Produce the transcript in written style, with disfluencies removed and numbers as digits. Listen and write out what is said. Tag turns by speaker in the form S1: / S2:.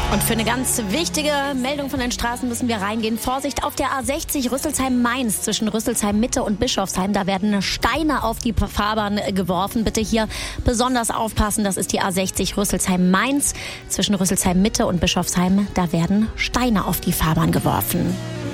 S1: Und für eine ganz wichtige Meldung von den Straßen müssen wir reingehen. Vorsicht auf der A60 Rüsselsheim-Mainz zwischen Rüsselsheim-Mitte und Bischofsheim. Da werden Steine auf die Fahrbahn geworfen. Bitte hier besonders aufpassen. Das ist die A60 Rüsselsheim-Mainz zwischen Rüsselsheim-Mitte und Bischofsheim. Da werden Steine auf die Fahrbahn geworfen.